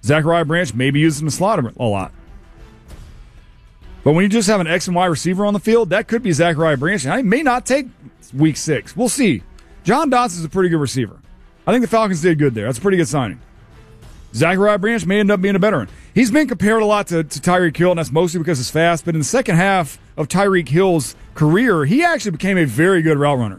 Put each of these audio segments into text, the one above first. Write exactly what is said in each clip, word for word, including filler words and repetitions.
Zachariah Branch may be used in the slot a lot. But when you just have an X and Y receiver on the field, that could be Zachariah Branch. And I may not take week six. We'll see. John Dotson is a pretty good receiver. I think the Falcons did good there. That's a pretty good signing. Zachariah Branch may end up being a veteran. He's been compared a lot to, to Tyreek Hill, and that's mostly because he's fast. But in the second half of Tyreek Hill's career, he actually became a very good route runner.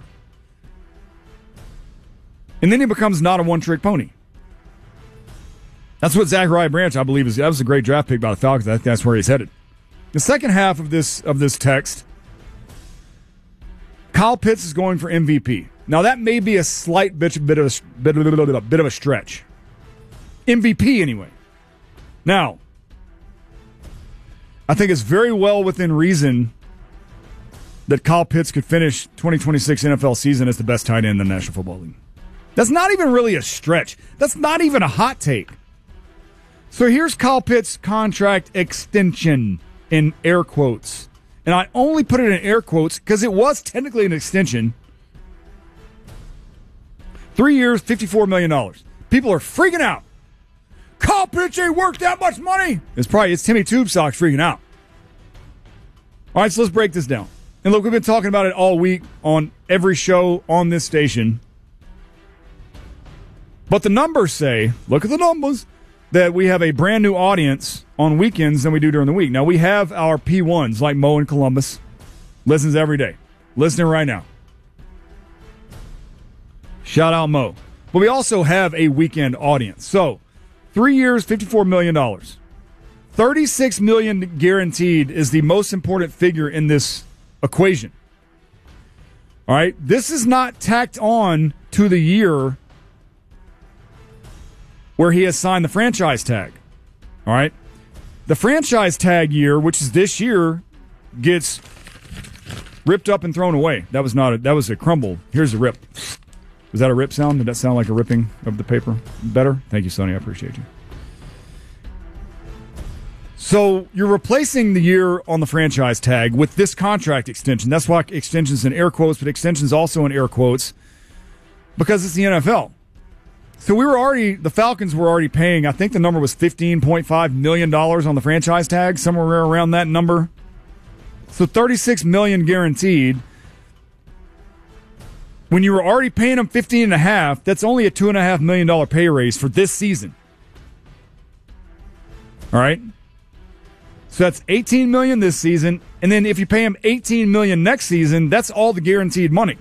And then he becomes not a one-trick pony. That's what Zachariah Branch, I believe, is. That was a great draft pick by the Falcons. I think that's where he's headed. The second half of this of this text, Kyle Pitts is going for M V P. Now that may be a slight bit, bit of a bit, bit, bit of a stretch. M V P anyway. Now, I think it's very well within reason that Kyle Pitts could finish twenty twenty-six N F L season as the best tight end in the National Football League. That's not even really a stretch. That's not even a hot take. So here's Kyle Pitts' contract extension in air quotes. And I only put it in air quotes because it was technically an extension. Three years, fifty-four million dollars. People are freaking out. Kyle Pitts ain't worth that much money. It's probably, it's Timmy Tube Socks freaking out. All right, so let's break this down. And look, we've been talking about it all week on every show on this station. But the numbers say, look at the numbers, that we have a brand new audience on weekends than we do during the week. Now, we have our P ones like Mo in Columbus. Listens every day. Listening right now. Shout out Mo. But we also have a weekend audience. So, three years, fifty-four million dollars. thirty-six million dollars guaranteed is the most important figure in this equation. All right? This is not tacked on to the year where he has signed the franchise tag. All right? The franchise tag year, which is this year, gets ripped up and thrown away. That was not a, that was a crumble. Here's a rip. Was that a rip sound? Did that sound like a ripping of the paper? Better? Thank you, Sonny. I appreciate you. So you're replacing the year on the franchise tag with this contract extension. That's why extension's in air quotes, but extension's also in air quotes because it's the N F L. So we were already, the Falcons were already paying, I think the number was fifteen point five million dollars on the franchise tag, somewhere around that number. So thirty-six million dollars guaranteed. When you were already paying them fifteen and a half, that's only a two and a half million dollar pay raise for this season. All right. So that's eighteen million dollars this season. And then if you pay him eighteen million dollars next season, that's all the guaranteed money.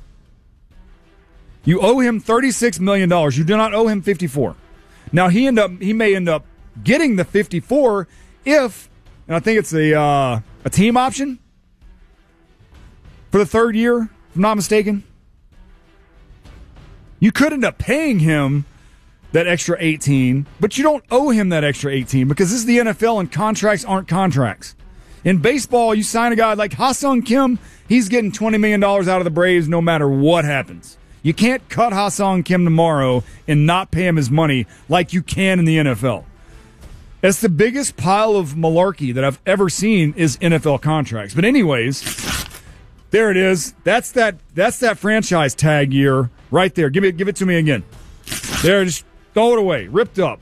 You owe him thirty-six million dollars. You do not owe him fifty-four. Now he end up he may end up getting the fifty-four if, and I think it's a uh, a team option for the third year, if I'm not mistaken. You could end up paying him that extra eighteen, but you don't owe him that extra eighteen because this is the N F L and contracts aren't contracts. In baseball, you sign a guy like Ha-Seong Kim, he's getting twenty million dollars out of the Braves no matter what happens. You can't cut Ha-Seong Kim tomorrow and not pay him his money like you can in the N F L. It's the biggest pile of malarkey that I've ever seen is N F L contracts. But anyways, there it is. That's that that's that franchise tag year right there. Give it give it to me again. There, just throw it away. Ripped up.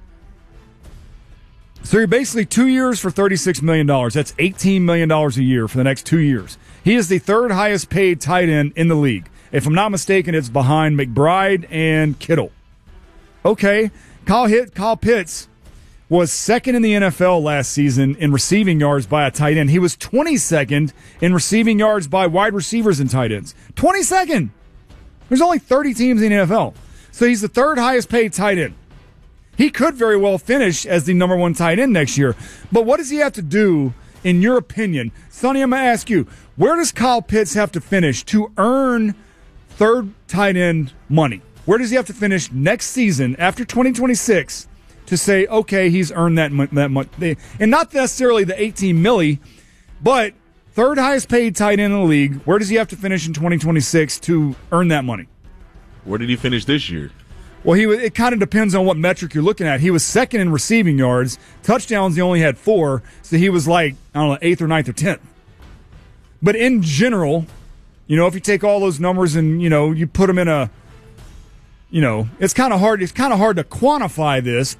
So you're basically two years for thirty-six million dollars. That's eighteen million dollars a year for the next two years. He is the third highest paid tight end in the league. If I'm not mistaken, it's behind McBride and Kittle. Okay, Kyle, Hit, Kyle Pitts was second in the N F L last season in receiving yards by a tight end. He was twenty-second in receiving yards by wide receivers and tight ends. twenty-second! There's only thirty teams in the N F L. So he's the third highest paid tight end. He could very well finish as the number one tight end next year. But what does he have to do, in your opinion? Sonny, I'm going to ask you, where does Kyle Pitts have to finish to earn third tight end money? Where does he have to finish next season after twenty twenty-six to say, okay, he's earned that that money? And not necessarily the eighteen milli, but third highest paid tight end in the league. Where does he have to finish in twenty twenty-six to earn that money? Where did he finish this year? Well, he it kind of depends on what metric you're looking at. He was second in receiving yards. Touchdowns, he only had four, so he was like, I don't know, eighth or ninth or tenth. But in general, you know, if you take all those numbers and, you know, you put them in a, you know, it's kind of hard. It's kind of hard to quantify this,